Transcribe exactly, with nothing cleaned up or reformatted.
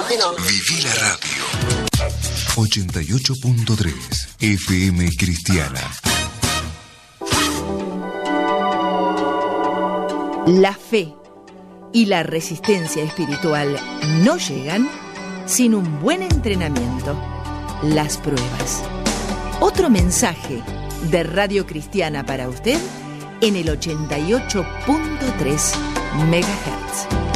Viví la radio. ochenta y ocho punto tres F M Cristiana. La fe y la resistencia espiritual no llegan sin un buen entrenamiento. Las pruebas. Otro mensaje de Radio Cristiana para usted en el ochenta y ocho punto tres megahertz.